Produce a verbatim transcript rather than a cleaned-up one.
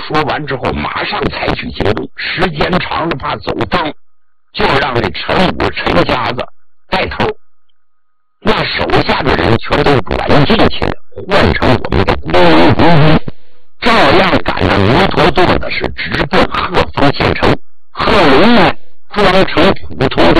说完之后，马上采取行动，时间长了怕走脏，就让这陈武陈家子带头，那手下的人全都转进去了，换成我们的工农公司，照样赶上牛头垛的是直奔鹤峰县城。贺龙呢，装成普通的